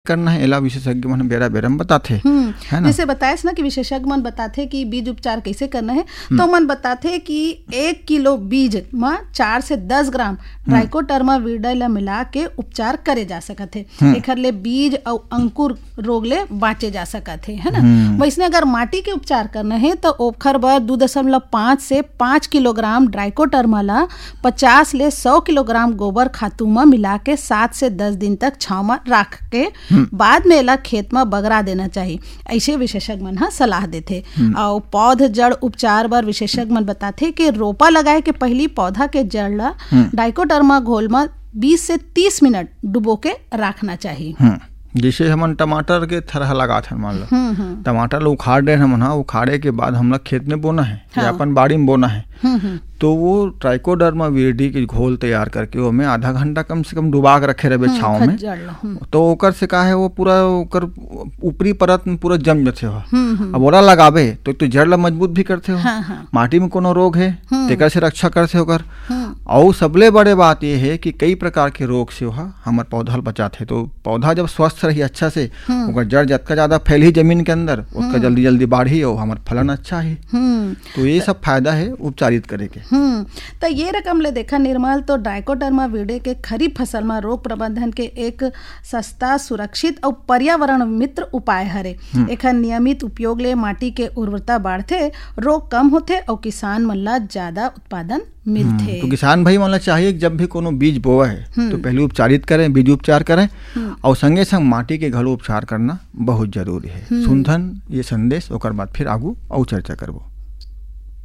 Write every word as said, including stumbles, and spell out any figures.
करना है एला विशेषज्ञ मन बेरा बेरा में बताथे है ना। जैसे बताएस ना कि विशेषज्ञ मन बताथे कि बीज उपचार कैसे करना है, तो मन बताथे कि एक किलो बीज में चार से दस ग्राम ट्राइकोडर्मा विरिडी ला मिला के उपचार करे जा सकत है। एखर ले बीज और अंकुर रोग ले बाँचे जा सकत है है ना। वैसने अगर माटी के उपचार करना है तो ओखर बर दो दशमलव पाँच से पाँच किलोग्राम ट्राइकोडर्मा ला पचास ले सौ किलोग्राम गोबर खातू में मिला के सात से दस दिन तक छाव में रख के बाद में एला खेत में बगरा देना चाहिए, ऐसे विशेषज्ञ मन हा सलाह देथे। और पौध जड़ उपचार बर विशेषज्ञ मन बताथे कि रोपा लगाए के पहली पौधा के जड़ ला ट्राइकोडर्मा घोल में बीस से तीस मिनट डुबो के रखना चाहिए। जैसे हमन टमाटर के थरहा लगात हन, मान लो टमाटर लो उखाड़ रहे हमन, हाँ उखाड़े के बाद हम लोग खेत में बोना है हाँ। या अपन बाड़ी में बोना है तो वो ट्राइकोडर्मा विरिडी के घोल तैयार करके वो में आधा घंटा कम से कम डुबा के रखे रहे छाव में, तो ओकर से का है वो पूरा ओकर ऊपरी परत में पूरा जम जाते हो। अब ओरा लगावे तो तो जड़ ला मजबूत भी करते हो, हाँ, हाँ। माटी में कोनो रोग है तेकर से रक्षा करते होकर। और सबले बड़े बात ये है कि कई प्रकार के रोग से वह हमारे पौधा बचाते, तो पौधा जब स्वस्थ रही अच्छा से ओकर जड़ जितना ज्यादा फैली जमीन के अंदर उसका जल्दी जल्दी बढ़ी और हमारा फलन अच्छा है। तो ये सब फायदा है उपचारित करे के। हम्म तो ये रकम ले देखा निर्मल, तो ट्राइकोडर्मा विरिडी के खरीफ फसल में रोग प्रबंधन के एक सस्ता, सुरक्षित और पर्यावरण मित्र उपाय हरे। एखर नियमित उपयोग ले माटी के उर्वरता बढ़थे, रोग कम होथे और किसान मन ला ज्यादा उत्पादन मिलथे। तो किसान भाई मन ला चाहिए जब भी कोनो बीज बोवा है तो पहले उपचारित करें, बीज उपचार करें और संगे संग माटी के घलो उपचार करना बहुत जरूरी है। सुनथन ये संदेश ओकर बाद फिर आगू और चर्चा करबो।